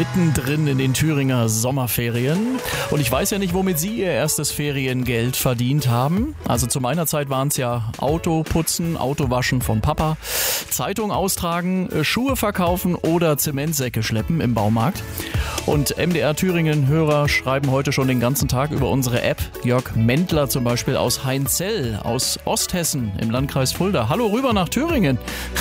mittendrin in den Thüringer Sommerferien. Und ich weiß ja nicht, womit Sie Ihr erstes Feriengeld verdient haben. Also zu meiner Zeit waren es ja Autoputzen, Autowaschen von Papa, Zeitung austragen, Schuhe verkaufen oder Zementsäcke schleppen im Baumarkt. Und MDR Thüringen-Hörer schreiben heute schon den ganzen Tag über unsere App. Jörg Mendler zum Beispiel aus Heinzell, aus Osthessen im Landkreis Fulda. Hallo rüber nach Thüringen.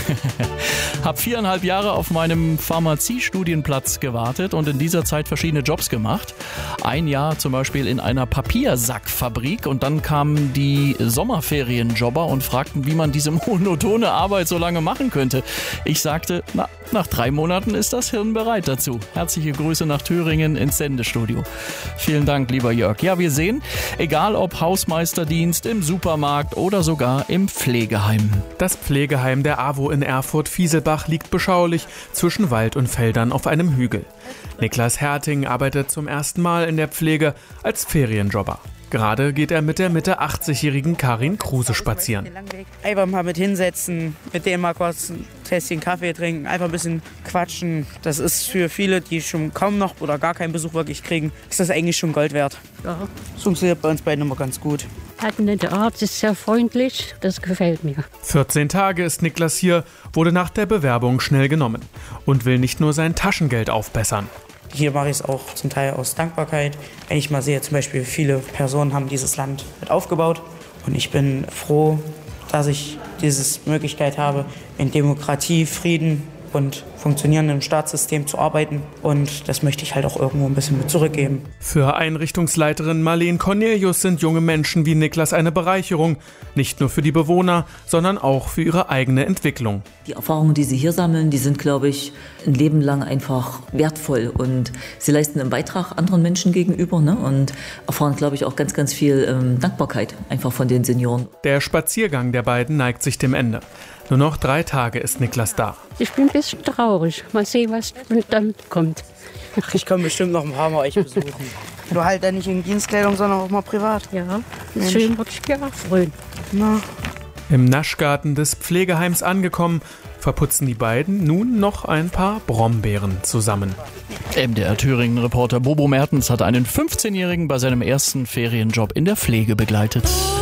Hab 4,5 Jahre auf meinem Pharmaziestudienplatz gewartet und in dieser Zeit verschiedene Jobs gemacht. Ein Jahr zum Beispiel in einer Papiersackfabrik und dann kamen die Sommerferienjobber und fragten, wie man diese monotone Arbeit so lange machen könnte. Ich sagte, nach 3 Monaten ist das Hirn bereit dazu. Herzliche Grüße nach Thüringen ins Sendestudio. Vielen Dank, lieber Jörg. Ja, wir sehen, egal ob Hausmeisterdienst, im Supermarkt oder sogar im Pflegeheim. Das Pflegeheim der AWO in Erfurt-Fieselbach liegt beschaulich zwischen Wald und Feldern auf einem Hügel. Niklas Herting arbeitet zum ersten Mal in der Pflege als Ferienjobber. Gerade geht er mit der Mitte 80-jährigen Karin Kruse spazieren. Einfach mal mit hinsetzen, mit dem mal kurz ein Tässchen Kaffee trinken, einfach ein bisschen quatschen. Das ist für viele, die schon kaum noch oder gar keinen Besuch wirklich kriegen, ist das eigentlich schon Gold wert. Ja. Das funktioniert bei uns beiden immer ganz gut. Hat eine nette Art, ist sehr freundlich, das gefällt mir. 14 Tage ist Niklas hier, wurde nach der Bewerbung schnell genommen und will nicht nur sein Taschengeld aufbessern. Hier mache ich es auch zum Teil aus Dankbarkeit. Wenn ich mal sehe, zum Beispiel viele Personen haben dieses Land mit aufgebaut. Und ich bin froh, dass ich diese Möglichkeit habe, in Demokratie, Frieden und funktionierendem Staatssystem zu arbeiten. Und das möchte ich halt auch irgendwo ein bisschen mit zurückgeben. Für Einrichtungsleiterin Marlene Cornelius sind junge Menschen wie Niklas eine Bereicherung. Nicht nur für die Bewohner, sondern auch für ihre eigene Entwicklung. Die Erfahrungen, die sie hier sammeln, die sind, glaube ich, ein Leben lang einfach wertvoll. Und sie leisten einen Beitrag anderen Menschen gegenüber, ne? Und erfahren, glaube ich, auch ganz, ganz viel Dankbarkeit einfach von den Senioren. Der Spaziergang der beiden neigt sich dem Ende. Nur noch 3 Tage ist Niklas da. Ich bin ein bisschen traurig. Mal sehen, was dann kommt. Ich komme bestimmt noch ein paar Mal euch besuchen. Du halt dann nicht in Dienstkleidung, sondern auch mal privat. Ja, ist schön, würde ich gerne freuen. Na. Im Naschgarten des Pflegeheims angekommen, verputzen die beiden nun noch ein paar Brombeeren zusammen. MDR Thüringen-Reporter Bobo Mertens hat einen 15-Jährigen bei seinem ersten Ferienjob in der Pflege begleitet.